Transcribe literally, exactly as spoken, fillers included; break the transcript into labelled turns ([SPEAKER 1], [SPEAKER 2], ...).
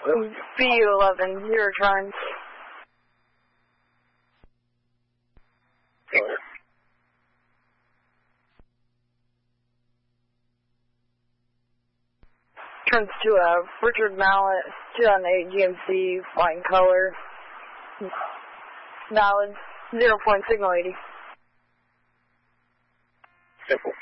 [SPEAKER 1] B eleven, your turn.
[SPEAKER 2] Clear.
[SPEAKER 1] Turns to a Richard Mallet, two thousand eight G M C, flying color. Valid, zero point signal eighty.
[SPEAKER 2] Simple.